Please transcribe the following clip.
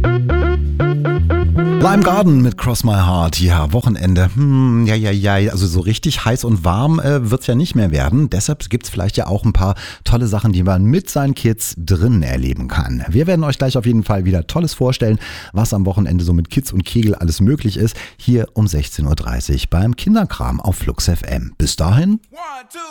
Lime Garden mit Cross My Heart. Ja, Wochenende. Also so richtig heiß und warm wird's ja nicht mehr werden. Deshalb gibt's vielleicht ja auch ein paar tolle Sachen, die man mit seinen Kids drinnen erleben kann. Wir werden euch gleich auf jeden Fall wieder Tolles vorstellen, was am Wochenende so mit Kids und Kegel alles möglich ist. Hier um 16:30 Uhr beim Kinderkram auf Flux FM. Bis dahin. 1, 2